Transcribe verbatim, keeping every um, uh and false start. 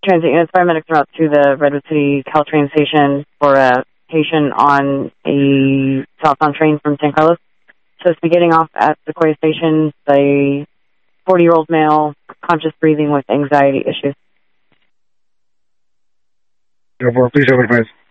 transit units, paramedics are out to the Redwood City Caltrain station for a patient on a southbound train from San Carlos. So it's getting off at Sequoia Station, the forty-year-old male, conscious breathing with anxiety issues. Please advise.